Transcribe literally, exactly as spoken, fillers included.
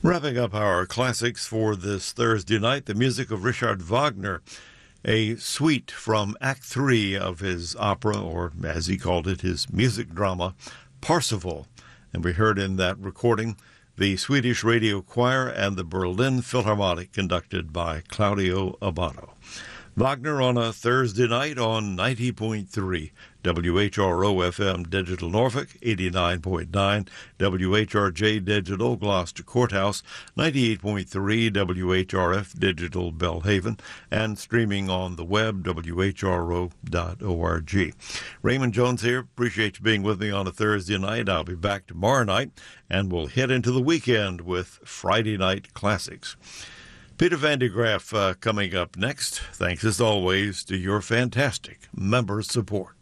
Wrapping up our classics for this Thursday night, the music of Richard Wagner, a suite from Act Three of his opera, or as he called it, his music drama, Parsifal. And we heard in that recording the Swedish Radio Choir and the Berlin Philharmonic, conducted by Claudio Abbado. Wagner on a Thursday night on ninety point three W H R O F M Digital Norfolk, eighty-nine point nine W H R J Digital Gloucester Courthouse, ninety-eight point three W H R F Digital Belhaven, and streaming on the web, W H R O dot org. Raymond Jones here. Appreciate you being with me on a Thursday night. I'll be back tomorrow night, and we'll head into the weekend with Friday Night Classics. Peter Van de Graaff uh, coming up next. Thanks as always to your fantastic member support.